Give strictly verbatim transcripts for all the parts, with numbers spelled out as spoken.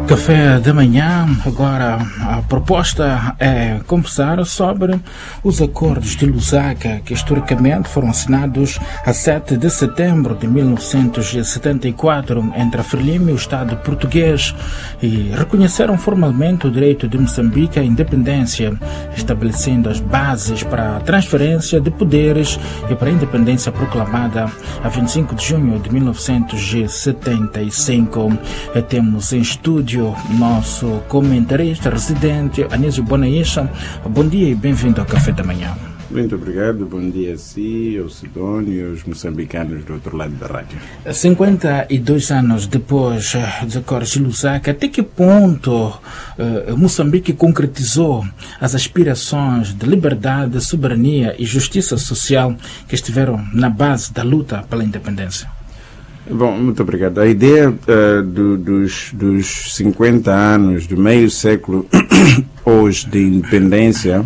Café da manhã. Agora a proposta é conversar sobre os acordos de Lusaka, que historicamente foram assinados a sete de setembro de mil novecentos e setenta e quatro entre a Frelimo e o Estado português, e reconheceram formalmente o direito de Moçambique à independência, estabelecendo as bases para a transferência de poderes e para a independência proclamada a vinte e cinco de junho de mil novecentos e setenta e cinco. E temos em estúdio nosso comentarista residente, Anísio Bonaísa. Bom dia e bem-vindo ao Café da Manhã. Muito obrigado, bom dia a si, ao Sidónio e aos moçambicanos do outro lado da rádio. cinquenta e dois anos depois dos acordos de Lusaka, até que ponto uh, Moçambique concretizou as aspirações de liberdade, soberania e justiça social que estiveram na base da luta pela independência? Bom, muito obrigado. A ideia uh, do, dos, dos cinquenta anos, do meio século hoje de independência,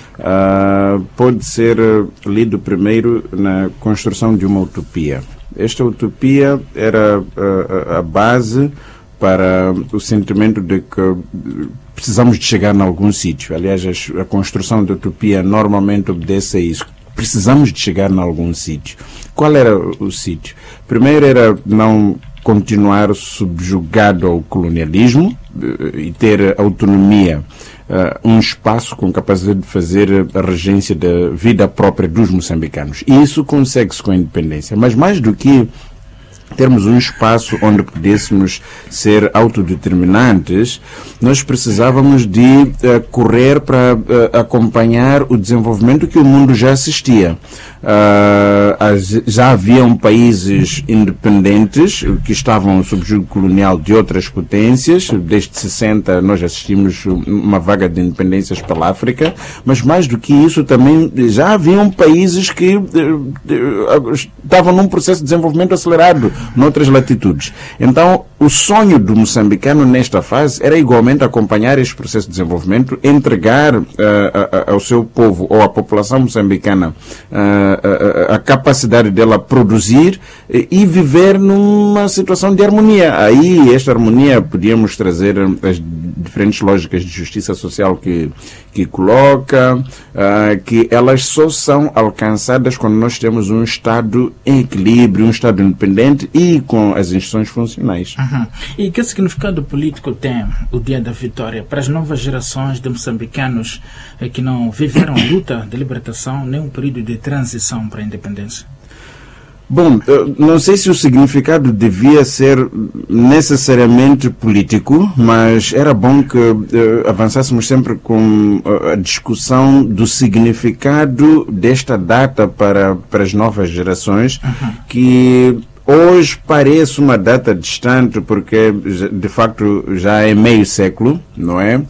uh, pode ser lido primeiro na construção de uma utopia. Esta utopia era uh, a base para o sentimento de que precisamos de chegar em algum sítio. Aliás, a, a construção da utopia normalmente obedece a isso. Precisamos de chegar em algum sítio. Qual era o sítio? Primeiro era não continuar subjugado ao colonialismo e ter autonomia, um espaço com capacidade de fazer a regência da vida própria dos moçambicanos. E isso consegue-se com a independência. Mas mais do que termos um espaço onde pudéssemos ser autodeterminantes, nós precisávamos de uh, correr para uh, acompanhar o desenvolvimento que o mundo já assistia. Uh, as, já haviam países independentes que estavam sob jugo colonial de outras potências. Desde sessenta nós assistimos uma vaga de independências pela África, mas mais do que isso também já haviam países que uh, uh, estavam num processo de desenvolvimento acelerado noutras latitudes. Então, o sonho do moçambicano nesta fase era igualmente acompanhar este processo de desenvolvimento, entregar uh, a, a, ao seu povo ou à população moçambicana uh, a, a capacidade dela produzir e, e viver numa situação de harmonia. Aí, esta harmonia, podíamos trazer as diferentes lógicas de justiça social que, que coloca, uh, que elas só são alcançadas quando nós temos um Estado em equilíbrio, um Estado independente e com as instituições funcionais. Uhum. E que significado político tem o Dia da Vitória para as novas gerações de moçambicanos que não viveram a luta de libertação nem um período de transição para a independência? Bom, não sei se o significado devia ser necessariamente político, mas era bom que uh, avançássemos sempre com uh, a discussão do significado desta data para, para as novas gerações, uhum. que hoje parece uma data distante porque, de facto, já é meio século, não é? Uh,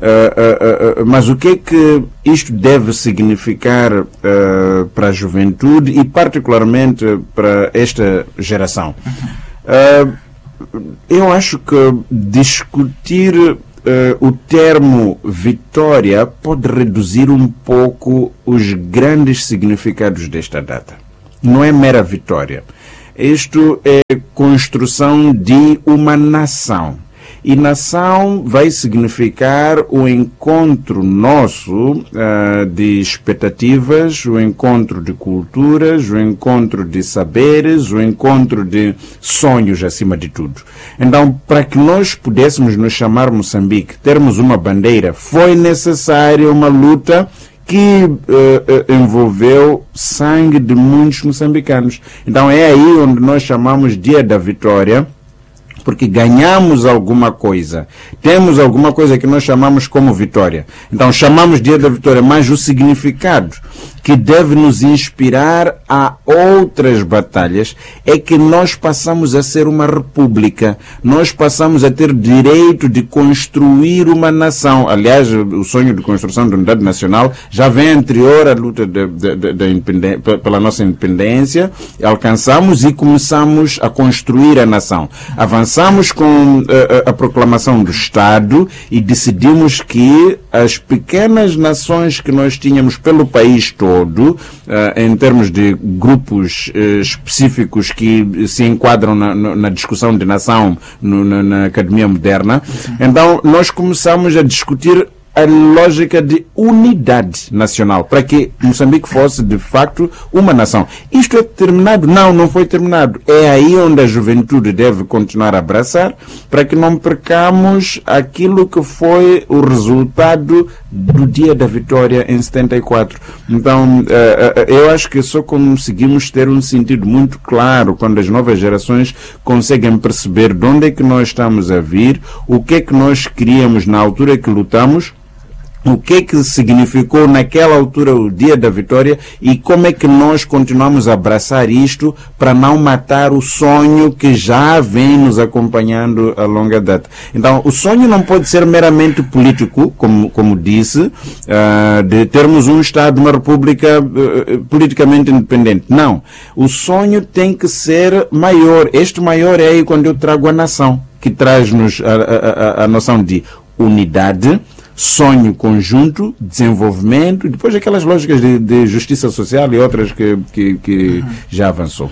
uh, uh, mas o que é que isto deve significar uh, para a juventude e, particularmente, para esta geração? Uh, eu acho que discutir uh, o termo vitória pode reduzir um pouco os grandes significados desta data. Não é mera vitória. Isto é construção de uma nação. E nação vai significar o encontro nosso uh, de expectativas, o encontro de culturas, o encontro de saberes, o encontro de sonhos acima de tudo. Então, para que nós pudéssemos nos chamar Moçambique, termos uma bandeira, foi necessária uma luta que uh, uh, envolveu sangue de muitos moçambicanos. Então é aí onde nós chamamos Dia da Vitória, porque ganhamos alguma coisa. Temos alguma coisa que nós chamamos como vitória. Então chamamos Dia da Vitória, mas o significado que deve nos inspirar a outras batalhas é que nós passamos a ser uma república. Nós passamos a ter direito de construir uma nação. Aliás, o sonho de construção da unidade nacional já vem anterior à luta de, de, de, de independência, pela nossa independência. Alcançamos e começamos a construir a nação. Avançamos começamos com a, a proclamação do Estado e decidimos que as pequenas nações que nós tínhamos pelo país todo, em termos de grupos específicos que se enquadram na, na discussão de nação no, na, na academia moderna, então nós começamos a discutir a lógica de unidade nacional, para que Moçambique fosse, de facto, uma nação. Isto é terminado? Não, não foi terminado. É aí onde a juventude deve continuar a abraçar, para que não percamos aquilo que foi o resultado do dia da vitória em setenta e quatro. Então, eu acho que só conseguimos ter um sentido muito claro quando as novas gerações conseguem perceber de onde é que nós estamos a vir, o que é que nós queríamos na altura que lutamos, o que é que significou naquela altura o dia da vitória e como é que nós continuamos a abraçar isto para não matar o sonho que já vem nos acompanhando a longa data. Então, o sonho não pode ser meramente político, como, como disse, uh, de termos um Estado, uma república uh, politicamente independente. Não. O sonho tem que ser maior. Este maior é aí quando eu trago a nação, que traz-nos a, a, a, a noção de unidade, sonho conjunto, desenvolvimento, e depois aquelas lógicas de, de justiça social e outras que, que, que uhum. já avançou.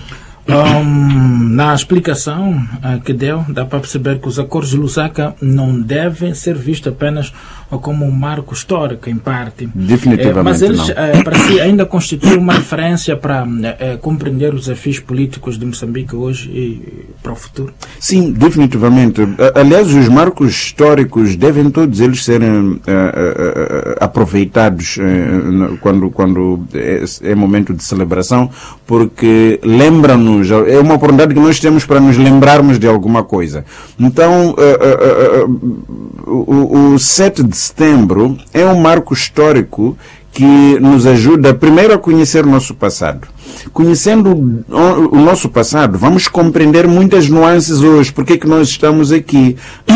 Um, na explicação uh, que deu, dá para perceber que os acordos de Lusaka não devem ser vistos apenas uh, como um marco histórico, em parte. Definitivamente uh, mas eles, não. Uh, para si, ainda constituem uma referência para uh, uh, compreender os desafios políticos de Moçambique hoje e para o futuro? Sim, definitivamente. Aliás, os marcos históricos devem todos eles serem uh, uh, uh, aproveitados uh, quando, quando é, é momento de celebração, porque lembram-nos, é uma oportunidade que nós temos para nos lembrarmos de alguma coisa. Então, uh, uh, uh, uh, o, o sete de setembro é um marco histórico que nos ajuda, primeiro, a conhecer o nosso passado. Conhecendo o, o nosso passado, vamos compreender muitas nuances hoje. Por que é que nós estamos aqui?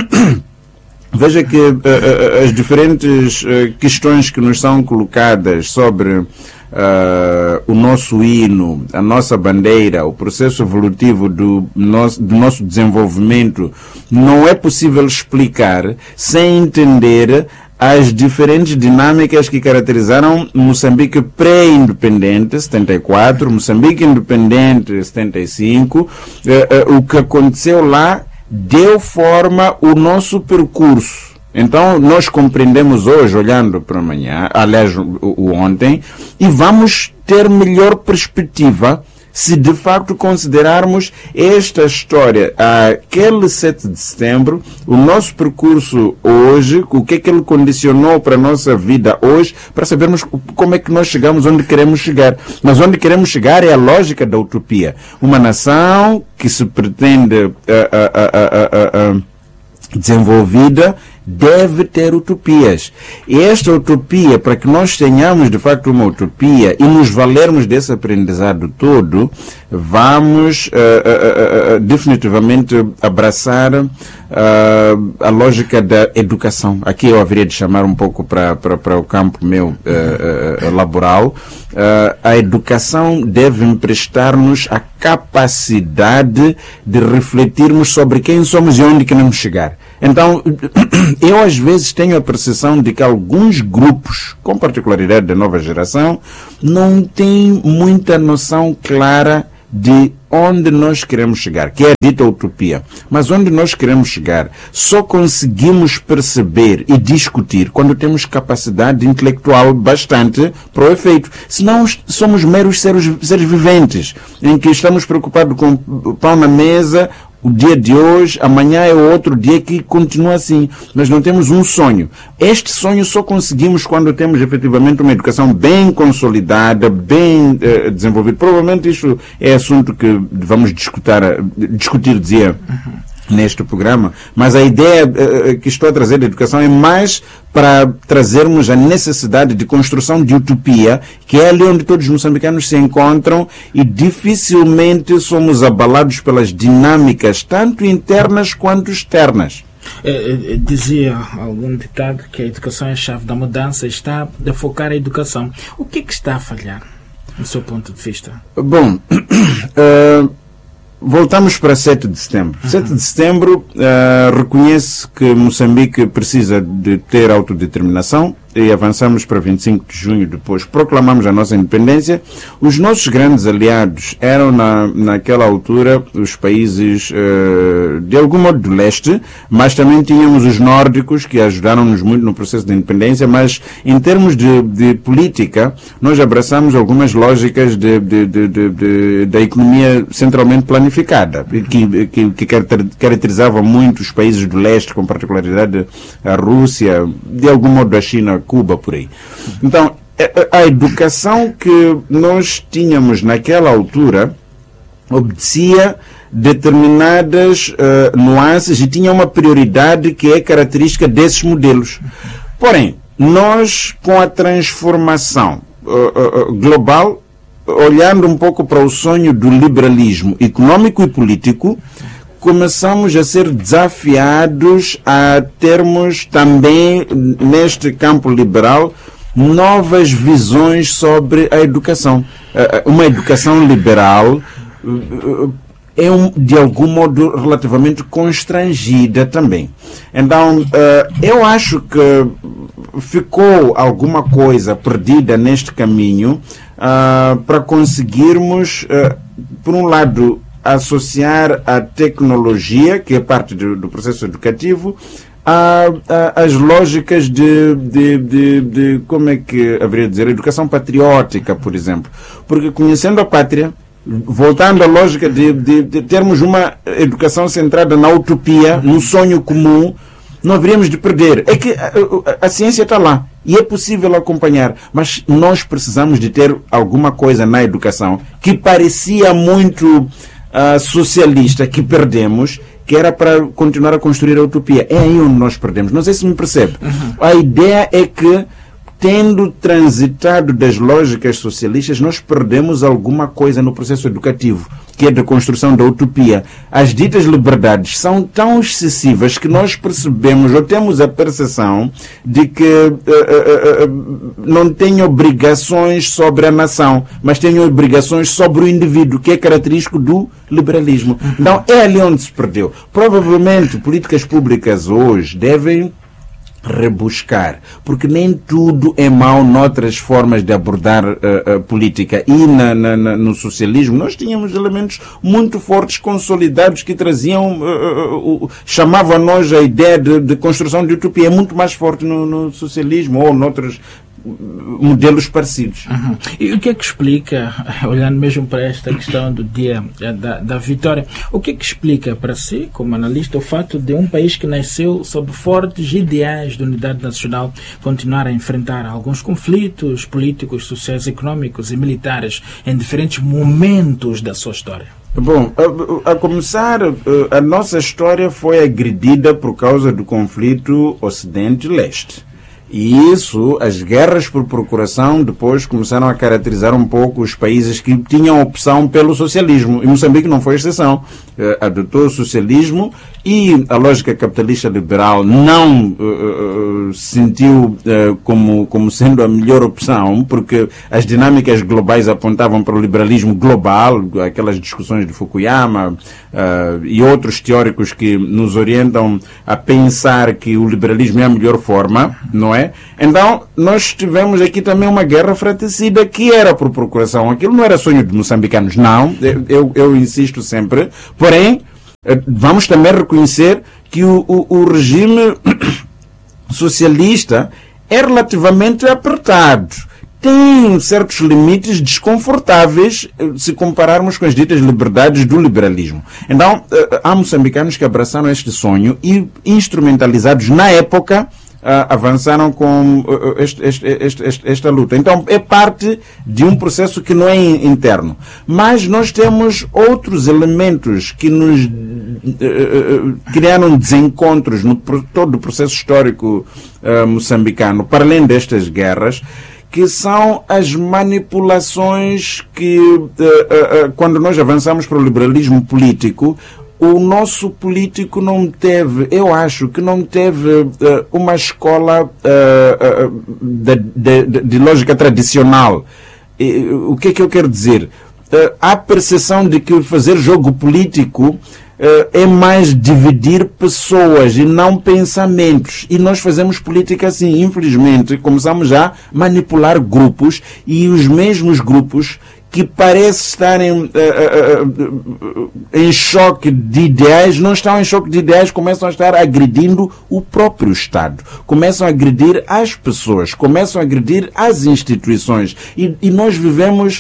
Veja que uh, uh, as diferentes uh, questões que nos são colocadas sobre Uh, o nosso hino, a nossa bandeira, o processo evolutivo do nosso, do nosso desenvolvimento, não é possível explicar sem entender as diferentes dinâmicas que caracterizaram Moçambique pré-independente, setenta e quatro, Moçambique independente, setenta e cinco, uh, uh, o que aconteceu lá deu forma ao nosso percurso. Então, nós compreendemos hoje, olhando para amanhã, aliás, o, o ontem, e vamos ter melhor perspectiva se de facto considerarmos esta história, aquele sete de setembro, o nosso percurso hoje, o que é que ele condicionou para a nossa vida hoje, para sabermos como é que nós chegamos onde queremos chegar. Mas onde queremos chegar é a lógica da utopia. Uma nação que se pretende uh, uh, uh, uh, uh, uh, desenvolvida deve ter utopias. E esta utopia, para que nós tenhamos de facto uma utopia e nos valermos desse aprendizado todo, vamos uh, uh, uh, uh, definitivamente abraçar uh, a lógica da educação. Aqui eu haveria de chamar um pouco para, para, para o campo meu uh, uh, laboral. Uh, a educação deve emprestar-nos a capacidade de refletirmos sobre quem somos e onde queremos chegar. Então, eu às vezes tenho a percepção de que alguns grupos, com particularidade da nova geração, não têm muita noção clara de onde nós queremos chegar, que é a dita utopia. Mas onde nós queremos chegar só conseguimos perceber e discutir quando temos capacidade intelectual bastante para o efeito. Senão somos meros seres, seres viventes, em que estamos preocupados com o pão na mesa, o dia de hoje, amanhã é outro dia que continua assim. Nós não temos um sonho. Este sonho só conseguimos quando temos efetivamente uma educação bem consolidada, bem eh, desenvolvida. Provavelmente isso é assunto que vamos discutir, discutir dizia, uhum. neste programa, mas a ideia uh, que estou a trazer da educação é mais para trazermos a necessidade de construção de utopia, que é ali onde todos os moçambicanos se encontram e dificilmente somos abalados pelas dinâmicas, tanto internas quanto externas. É, dizia algum ditado que a educação é a chave da mudança, está a focar a educação. O que é que está a falhar, do seu ponto de vista? Bom, uh, voltamos para sete de setembro. Uhum. sete de setembro uh, reconhece que Moçambique precisa de ter autodeterminação e avançamos para vinte e cinco de junho, depois proclamamos a nossa independência. Os nossos grandes aliados eram, na, naquela altura, os países, uh, de algum modo, do leste, mas também tínhamos os nórdicos, que ajudaram-nos muito no processo de independência, mas em termos de, de política, nós abraçamos algumas lógicas de, de, de, de, de, da economia centralmente planificada, que, que, que caracterizava muito os países do leste, com particularidade a Rússia, de algum modo a China, Cuba, por aí. Então, a educação que nós tínhamos naquela altura obedecia determinadas uh, nuances e tinha uma prioridade que é característica desses modelos. Porém, nós, com a transformação uh, uh, global, olhando um pouco para o sonho do liberalismo econômico e político, começamos a ser desafiados a termos também, neste campo liberal, novas visões sobre a educação. Uma educação liberal é, um, de algum modo, relativamente constrangida também. Então, eu acho que ficou alguma coisa perdida neste caminho para conseguirmos, por um lado, associar a tecnologia, que é parte do, do processo educativo, a, a, as lógicas de, de, de, de, como é que haveria de dizer, educação patriótica, por exemplo. Porque conhecendo a pátria, voltando à lógica de, de, de termos uma educação centrada na utopia, no sonho comum, não haveríamos de perder. É que a, a, a ciência está lá e é possível acompanhar, mas nós precisamos de ter alguma coisa na educação que parecia muito Uh, socialista, que perdemos, que era para continuar a construir a utopia. É aí onde nós perdemos. Não sei se me percebe. Uhum. A ideia é que, tendo transitado das lógicas socialistas, nós perdemos alguma coisa no processo educativo, que é da construção da utopia. As ditas liberdades são tão excessivas que nós percebemos, ou temos a percepção, de que uh, uh, uh, não tem obrigações sobre a nação, mas tem obrigações sobre o indivíduo, que é característico do liberalismo. Uhum. Então, é ali onde se perdeu. Provavelmente, políticas públicas hoje devem rebuscar, porque nem tudo é mau noutras formas de abordar uh, uh, política. E na, na, na, no socialismo nós tínhamos elementos muito fortes, consolidados, que traziam, uh, uh, uh, chamavam a nós a ideia de, de construção de utopia. É muito mais forte no, no socialismo ou noutros modelos parecidos. Uhum. E o que é que explica, olhando mesmo para esta questão do dia da, da vitória, o que é que explica para si, como analista, o fato de um país que nasceu sob fortes ideais de unidade nacional continuar a enfrentar alguns conflitos políticos, sociais, económicos e militares em diferentes momentos da sua história? Bom, a, a começar, a nossa história foi agredida por causa do conflito Ocidente-Leste. E isso, as guerras por procuração, depois começaram a caracterizar um pouco os países que tinham opção pelo socialismo. E Moçambique não foi exceção. Uh, adotou o socialismo e a lógica capitalista liberal não uh, uh, sentiu uh, como, como sendo a melhor opção, porque as dinâmicas globais apontavam para o liberalismo global, aquelas discussões de Fukuyama uh, e outros teóricos que nos orientam a pensar que o liberalismo é a melhor forma, não é? Então, nós tivemos aqui também uma guerra fratricida que era por procuração. Aquilo não era sonho de moçambicanos, não. Eu, eu insisto sempre. Porém, vamos também reconhecer que o, o, o regime socialista é relativamente apertado. Tem certos limites desconfortáveis se compararmos com as ditas liberdades do liberalismo. Então, há moçambicanos que abraçaram este sonho e, instrumentalizados na época, Uh, avançaram com uh, este, este, este, este, esta luta. Então, é parte de um processo que não é interno. Mas nós temos outros elementos que nos uh, uh, criaram desencontros no todo o processo histórico uh, moçambicano, para além destas guerras, que são as manipulações que, uh, uh, uh, quando nós avançamos para o liberalismo político, o nosso político não teve, eu acho que não teve uh, uma escola uh, uh, de, de, de lógica tradicional. E, o que é que eu quero dizer? há a percepção de que fazer jogo político é mais dividir pessoas e não pensamentos. E nós fazemos política assim, infelizmente. Começamos a manipular grupos e os mesmos grupos que parecem estarem uh, uh, uh, em choque de ideais, não estão em choque de ideais, começam a estar agredindo o próprio Estado, começam a agredir as pessoas, começam a agredir as instituições. E, e nós vivemos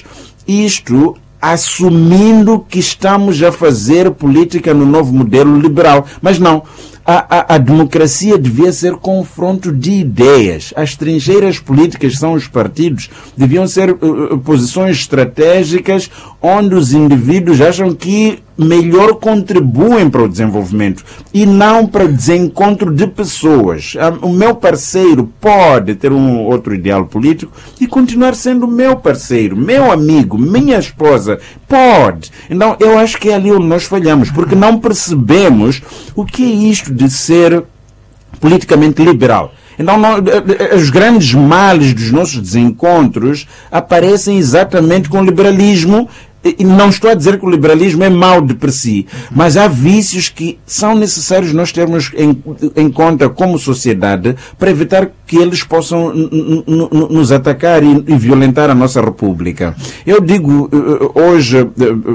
isto assumindo que estamos a fazer política no novo modelo liberal. Mas não. A, a, a democracia devia ser confronto de ideias. As trincheiras políticas são os partidos. Deviam ser uh, posições estratégicas onde os indivíduos acham que melhor contribuem para o desenvolvimento e não para o desencontro de pessoas. O meu parceiro pode ter um outro ideal político e continuar sendo meu parceiro, meu amigo, minha esposa. Pode. Então, eu acho que é ali onde nós falhamos, porque não percebemos o que é isto de ser politicamente liberal. Então, nós, os grandes males dos nossos desencontros aparecem exatamente com o liberalismo. E não estou a dizer que o liberalismo é mau de per si, mas há vícios que são necessários nós termos em, em conta como sociedade para evitar que eles possam n- n- nos atacar e, e violentar a nossa república. Eu digo hoje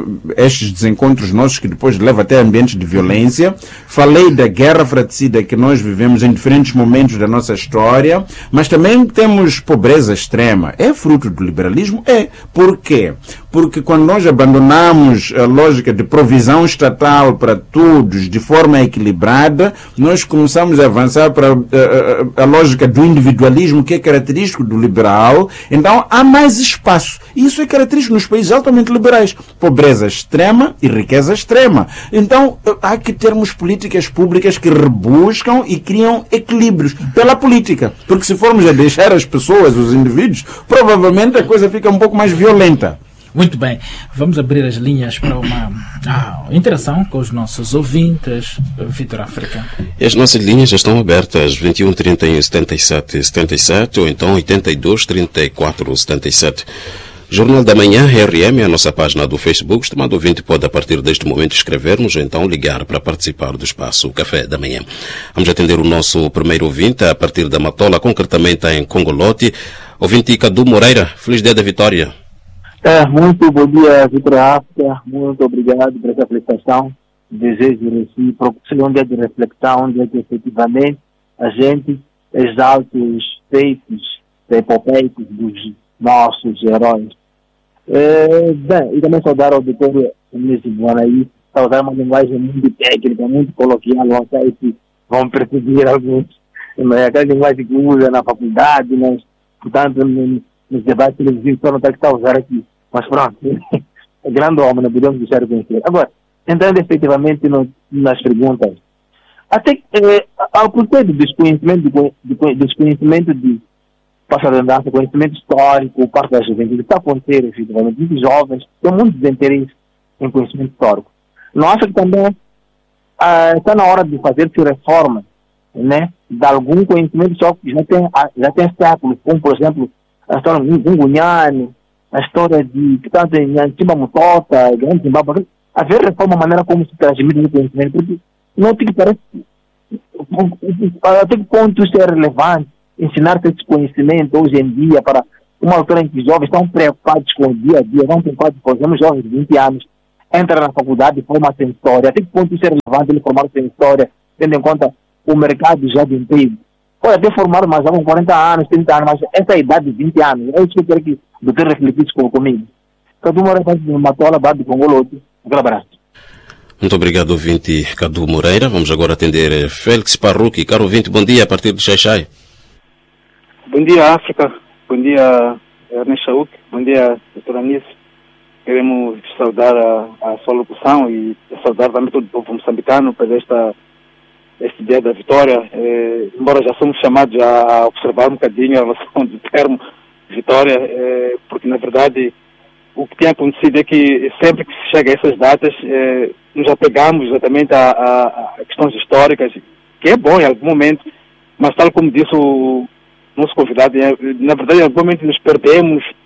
estes desencontros nossos que depois levam até a ambientes de violência. Falei da guerra fratricida que nós vivemos em diferentes momentos da nossa história, mas também temos pobreza extrema. É fruto do liberalismo? É. Por quê? Porque quando nós abandonamos a lógica de provisão estatal para todos de forma equilibrada, nós começamos a avançar para a, a, a lógica do individualismo, que é característico do liberal. Então há mais espaço. E isso é característico nos países altamente liberais. Pobreza extrema e riqueza extrema. Então há que termos políticas públicas que rebuscam e criam equilíbrios pela política. Porque se formos a deixar as pessoas, os indivíduos, provavelmente a coisa fica um pouco mais violenta. Muito bem, vamos abrir as linhas para uma ah, interação com os nossos ouvintes, Vitor África. As nossas linhas já estão abertas, vinte e um, trinta e um, setenta e sete, setenta e sete ou então oitenta e dois, trinta e quatro, setenta e sete. Jornal da Manhã, R M, a nossa página do Facebook. Estimado ouvinte, pode a partir deste momento escrever-nos ou então ligar para participar do espaço Café da Manhã. Vamos atender o nosso primeiro ouvinte a partir da Matola, concretamente em Congolote. Ouvinte Cadu Moreira, feliz dia da vitória. É, muito bom dia, Vitor África. Muito obrigado por essa felicitação. Desejo recíproco. Seria um dia de reflexão, um dia que efetivamente a gente exalta os feitos epopeicos dos nossos heróis. É, bem, e também saudar ao doutor Nisi Buanaí, saudar uma linguagem muito técnica, muito coloquial, não sei se vão perceber alguns. É aquela linguagem que usa na faculdade, mas, portanto, nos debates televisivos, só não está que está a usar aqui. Mas pronto, é grande homem, não podemos deixar de conhecer. Agora, entrando efetivamente no, nas perguntas, até eh, ao porquê do desconhecimento, de, desconhecimento de passada-dança, conhecimento histórico, parte da juventude, está a acontecer efetivamente. Muitos jovens têm muito desinteresse em conhecimento histórico. Não acho que também ah, está na hora de fazer-se reforma, né, de algum conhecimento histórico que já tem, já tem séculos, como por exemplo a história de Ngungunyane, a história de que está em Nhantimba Mutota, Grande Zimbábue, haver reforma a maneira como se transmite o conhecimento, porque não tem que parece até que ponto isso é relevante, ensinar-se esse conhecimento hoje em dia para uma altura em que os jovens estão preocupados com o dia a dia, não preocupados, por exemplo, jovens de vinte anos, entram na faculdade e formam-se em história, até que ponto isso é relevante ele formar-se em história, tendo em conta o mercado já de emprego. Pode até formar mais com quarenta anos, trinta anos, mas essa idade de vinte anos, é isso que eu quero que o doutor refletisse comigo. Cadu Moreira, de Matola, Bado, Congolote. Um abraço. Muito obrigado, ouvinte Cadu Moreira. Vamos agora atender Félix Parruque. Caro ouvinte, bom dia, a partir de Xaixai. Bom dia, África. Bom dia, Ernesto Chauk. Bom dia, doutor Anísio. Queremos saudar a, a sua locução e saudar também todo o povo moçambicano por esta este dia da vitória, eh, embora já somos chamados a observar um bocadinho a relação do termo vitória, eh, porque na verdade o que tem acontecido é que sempre que se chega a essas datas, eh, nos apegamos exatamente a, a, a questões históricas, que é bom em algum momento, mas tal como disse o nosso convidado, na verdade em algum momento nos perdemos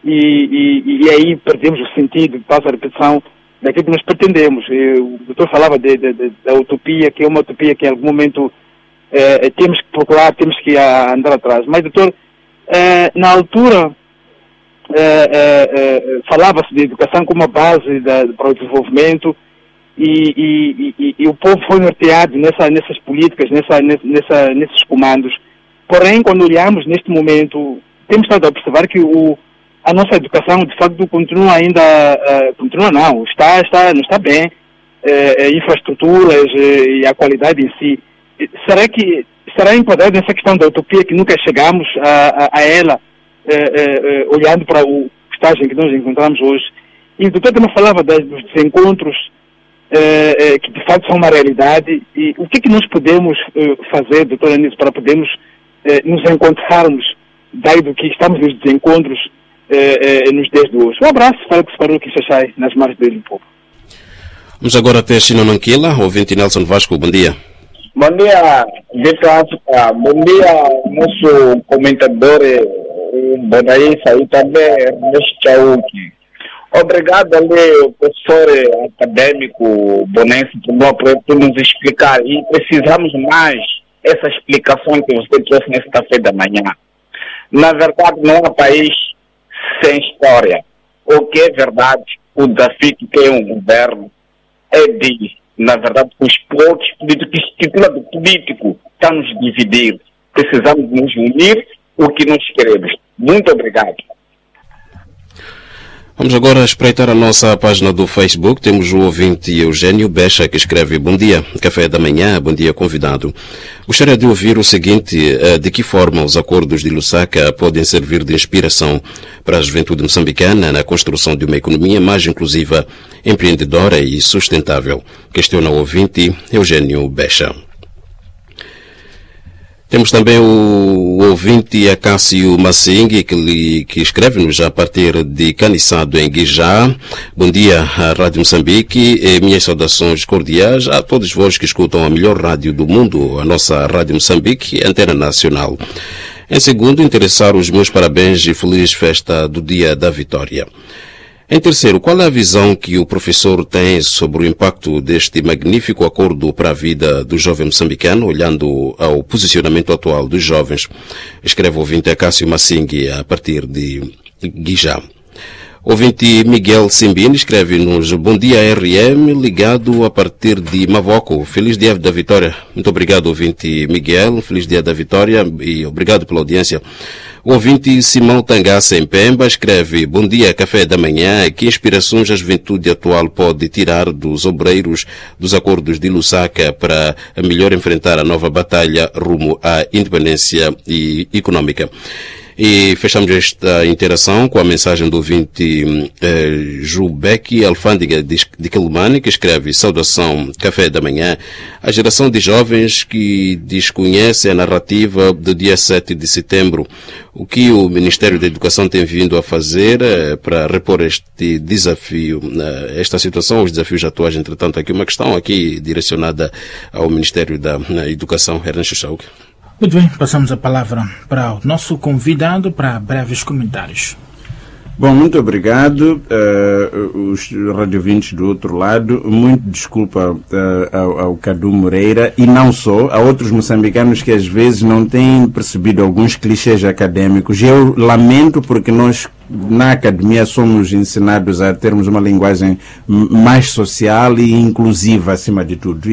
e, e, e aí perdemos o sentido, passa a repetição, daquilo que nós pretendemos. E o doutor falava de, de, de, da utopia, que é uma utopia que em algum momento eh, temos que procurar, temos que a, andar atrás. Mas, doutor, eh, na altura eh, eh, eh, falava-se de educação como a base da, para o desenvolvimento e, e, e, e o povo foi norteado nessa, nessas políticas, nessa, nessa, nesses comandos. Porém, quando olhamos neste momento, temos estado a observar que o a nossa educação, de facto, continua ainda, uh, continua não, está, está, não está bem, uh, infraestruturas uh, e a qualidade em si. Será que, será enquadrado nessa questão da utopia que nunca chegamos a, a, a ela, uh, uh, uh, olhando para o estágio em que nós encontramos hoje? E o doutor também falava das, dos desencontros uh, uh, que, de facto, são uma realidade. E o que é que nós podemos uh, fazer, doutor Anísio, para podermos uh, nos encontrarmos, dado que estamos nos desencontros, Eh, eh, nos dias de hoje. Um abraço, fala que se parou aqui Xaxai, nas margens dele um pouco. Vamos agora até Chino Nanquila, ouvinte Nelson Vasco, bom dia. Bom dia, Vitor África, bom dia, nosso comentador, o Bonaísa e também Ernesto Chauque. Obrigado ali, professor acadêmico Bonense, por, por nos explicar, e precisamos mais essa explicação que você trouxe nesta feira da manhã. Na verdade, não há país sem história. O que é verdade, o desafio que tem um governo é de, na verdade, os poucos políticos, que titula do político, está nos dividir. Precisamos nos unir o que nós queremos. Muito obrigado. Vamos agora espreitar a nossa página do Facebook. Temos o ouvinte Eugênio Becha, que escreve: bom dia, café da manhã, bom dia, convidado. Gostaria de ouvir o seguinte: de que forma os acordos de Lusaka podem servir de inspiração para a juventude moçambicana na construção de uma economia mais inclusiva, empreendedora e sustentável? Questiona o ouvinte Eugênio Becha. Temos também o ouvinte Acácio Massing, que, que escreve-nos a partir de Caniçado, em Guijá. Bom dia à Rádio Moçambique e minhas saudações cordiais a todos vós que escutam a melhor rádio do mundo, a nossa Rádio Moçambique, Antena Nacional. Em segundo, interessar os meus parabéns e feliz festa do Dia da Vitória. Em terceiro, qual é a visão que o professor tem sobre o impacto deste magnífico acordo para a vida do jovem moçambicano, olhando ao posicionamento atual dos jovens? Escreve o ouvinte Acácio Massing a partir de Guijá. O ouvinte Miguel Simbini escreve-nos: bom dia R M, ligado a partir de Mavoco. Feliz Dia da Vitória. Muito obrigado, ouvinte Miguel. Feliz Dia da Vitória e obrigado pela audiência. O ouvinte Simão Tangaça, em Pemba, escreve: bom dia, café da manhã. Que inspirações a juventude atual pode tirar dos obreiros dos acordos de Lusaka para melhor enfrentar a nova batalha rumo à independência e econômica? E fechamos esta interação com a mensagem do ouvinte eh, Jubeck Alfândega de, de Quelimane, que escreve: saudação, café da manhã. A geração de jovens que desconhece a narrativa do dia sete de setembro. O que o Ministério da Educação tem vindo a fazer eh, para repor este desafio, eh, esta situação, os desafios atuais? Entretanto, aqui uma questão aqui direcionada ao Ministério da Educação. Ernesto Chauque. Muito bem, passamos a palavra para o nosso convidado para breves comentários. Bom, muito obrigado. Uh, os radiovintes do outro lado, muito desculpa uh, ao, ao Cadu Moreira, e não só, a outros moçambicanos que às vezes não têm percebido alguns clichês acadêmicos. Eu lamento porque nós na academia somos ensinados a termos uma linguagem mais social e inclusiva acima de tudo.